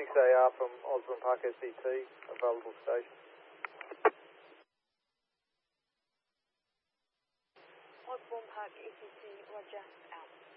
6AR from Osborne Park SCT, available station. Osborne Park ECT, roger, out.